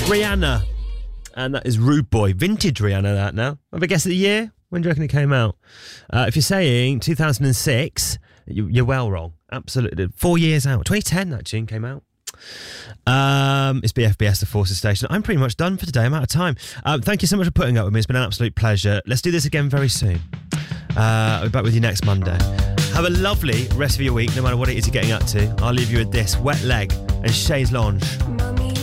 Rihanna. And that is Rude Boy. Vintage Rihanna, that now. Have a guess at the year? When do you reckon it came out? If you're saying 2006, you're well wrong. Absolutely. 4 years out. 2010, that tune came out. It's BFBS, the Forces Station. I'm pretty much done for today. I'm out of time. Thank you so much for putting up with me. It's been an absolute pleasure. Let's do this again very soon. I'll be back with you next Monday. Have a lovely rest of your week, no matter what it is you're getting up to. I'll leave you with this, Wet Leg and Chaise Lounge.